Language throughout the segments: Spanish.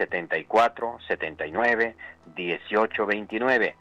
974 79 18 29.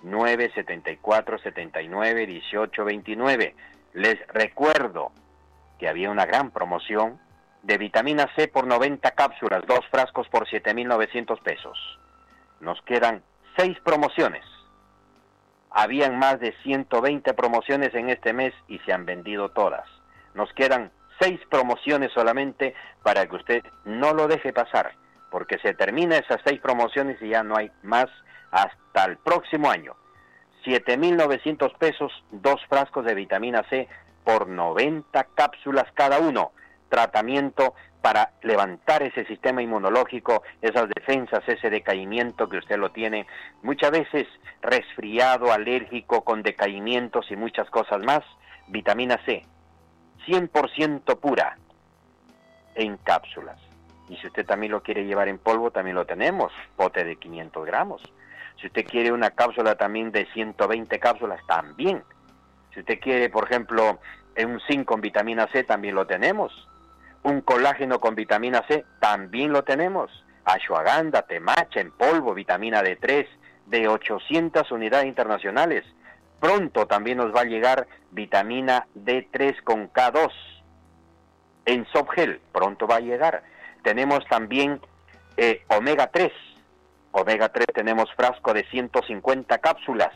974 79 18 29. Les recuerdo que había una gran promoción de vitamina C por 90 cápsulas, 2 frascos por 7,900 pesos. Nos quedan 6 promociones. Habían más de 120 promociones en este mes y se han vendido todas. Nos quedan 6 promociones solamente para que usted no lo deje pasar, porque se termina esas 6 promociones y ya no hay más hasta el próximo año. 7,900 pesos, 2 frascos de vitamina C por 90 cápsulas cada uno. Tratamiento para levantar ese sistema inmunológico, esas defensas, ese decaimiento que usted lo tiene, muchas veces resfriado, alérgico, con decaimientos y muchas cosas más. Vitamina C, 100% pura, en cápsulas. Y si usted también lo quiere llevar en polvo, también lo tenemos, pote de 500 gramos. Si usted quiere una cápsula también de 120 cápsulas, también. Si usted quiere, por ejemplo, un zinc con vitamina C, también lo tenemos. Un colágeno con vitamina C, también lo tenemos. Ashwagandha, temacha en polvo, vitamina D3, de 800 unidades internacionales. Pronto también nos va a llegar vitamina D3 con K2 en softgel, pronto va a llegar. Tenemos también omega 3. Omega 3 tenemos frasco de 150 cápsulas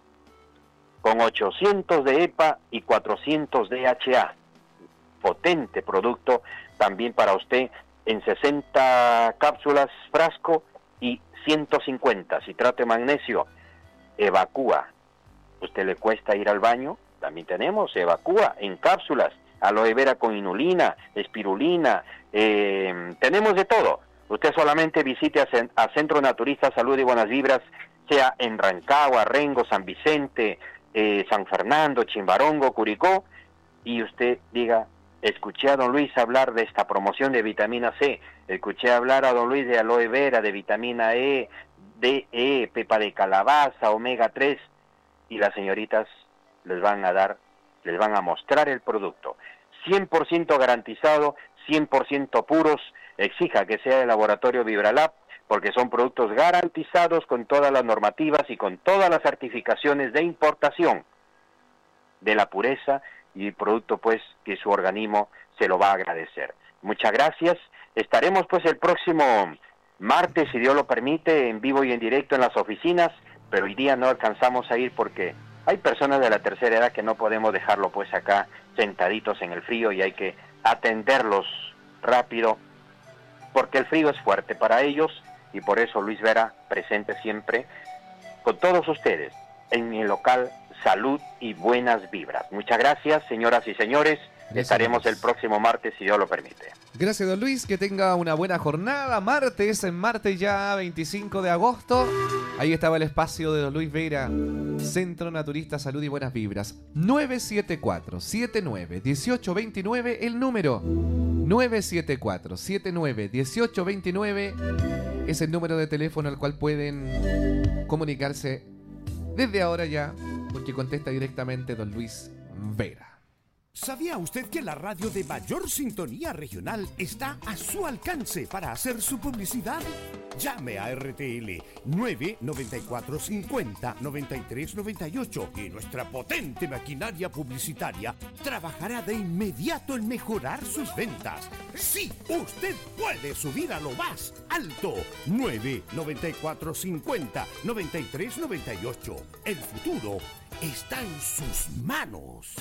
con 800 de EPA y 400 de DHA. Potente producto también para usted en 60 cápsulas frasco y 150. Citrato de magnesio, Evacúa. ¿Usted le cuesta ir al baño? También tenemos Evacúa en cápsulas. Aloe vera con inulina, espirulina, tenemos de todo. Usted solamente visite a Centro Naturista Salud y Buenas Vibras, sea en Rancagua, Rengo, San Vicente, San Fernando, Chimbarongo, Curicó, y usted diga: escuché a don Luis hablar de esta promoción de vitamina C, escuché hablar a don Luis de aloe vera, de vitamina E, DE, pepa de calabaza, omega 3, y las señoritas les van a mostrar el producto. 100% garantizado, 100% puros. Exija que sea del laboratorio Vibralab, porque son productos garantizados con todas las normativas y con todas las certificaciones de importación de la pureza, y producto pues que su organismo se lo va a agradecer. Muchas gracias. Estaremos pues el próximo martes, si Dios lo permite, en vivo y en directo en las oficinas, pero hoy día no alcanzamos a ir porque hay personas de la tercera edad que no podemos dejarlo pues acá sentaditos en el frío, y hay que atenderlos rápido porque el frío es fuerte para ellos, y por eso Luis Vera presente siempre con todos ustedes en el local Salud y Buenas Vibras. Muchas gracias, señoras y señores. Estaremos el próximo martes, si Dios lo permite. Gracias, don Luis, que tenga una buena jornada. Martes ya 25 de agosto. Ahí estaba el espacio de don Luis Vera, Centro Naturista Salud y Buenas Vibras. 974-79-1829, el número 974-79-1829 es el número de teléfono al cual pueden comunicarse desde ahora ya, porque contesta directamente don Luis Vera. ¿Sabía usted que la radio de mayor sintonía regional está a su alcance para hacer su publicidad? Llame a RTL 994 50 93 98 y nuestra potente maquinaria publicitaria trabajará de inmediato en mejorar sus ventas. Sí, usted puede subir a lo más alto. 994 50 93 98. El futuro está en sus manos.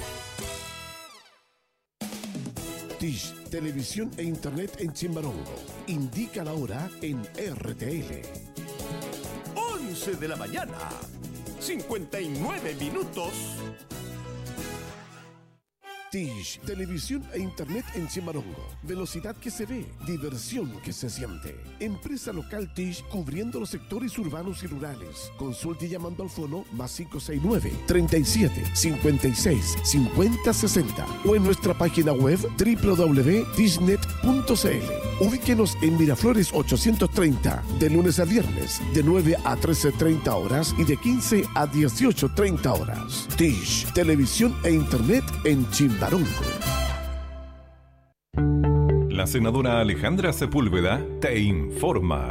Tish, televisión e internet en Chimbarongo. Indica la hora en RTL. 11 de la mañana, 59 minutos. Tish, televisión e internet en Chimbarongo. Velocidad que se ve, diversión que se siente. Empresa local Tish, cubriendo los sectores urbanos y rurales. Consulte llamando al fono +569 37 56 50 60 o en nuestra página web www.tishnet.cl. Ubíquenos en Miraflores 830, de lunes a viernes, de 9 a 13:30 horas y de 15 a 18:30 horas. Tish, televisión e internet en Chimbarongo. La senadora Alejandra Sepúlveda te informa.